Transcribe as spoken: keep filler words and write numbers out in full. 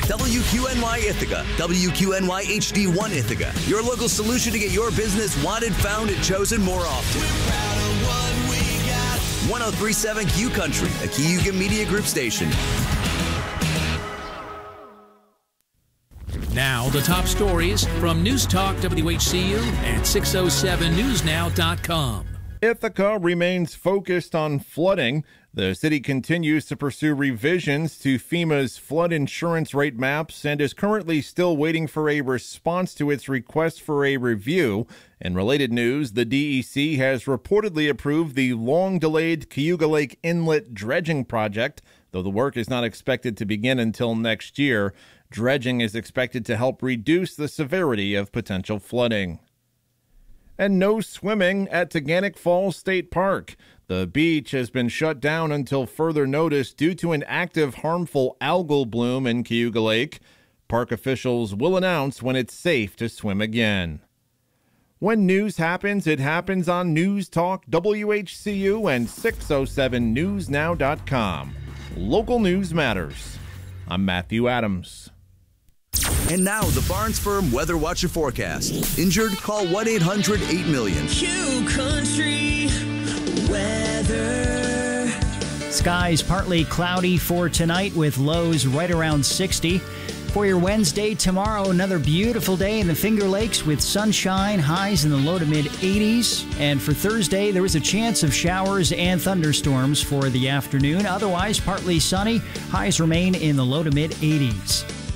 W Q N Y Ithaca, W Q N Y H D one Ithaca, your local solution to get your business wanted, found, and chosen more often. We're proud of what we got. one oh three point seven Q Country, a Cayuga Media Group station. Now, the top stories from News Talk W H C U and six oh seven news now dot com. Ithaca remains focused on flooding. The city continues to pursue revisions to FEMA's flood insurance rate maps and is currently still waiting for a response to its request for a review. In related news, the D E C has reportedly approved the long-delayed Cayuga Lake Inlet dredging project, though the work is not expected to begin until next year. Dredging is expected to help reduce the severity of potential flooding. And no swimming at Taganic Falls State Park. The beach has been shut down until further notice due to an active harmful algal bloom in Cayuga Lake. Park officials will announce when it's safe to swim again. When news happens, it happens on News Talk W H C U and six oh seven news now dot com. Local news matters. I'm Matthew Adams. And now, the Barnes Firm Weather Watcher Forecast. Injured? Call one eight hundred eight million. Q Country Weather. Skies partly cloudy for tonight with lows right around sixty. For your Wednesday, tomorrow, another beautiful day in the Finger Lakes with sunshine, highs in the low to mid eighties. And for Thursday, there is a chance of showers and thunderstorms for the afternoon. Otherwise, partly sunny. Highs remain in the low to mid eighties.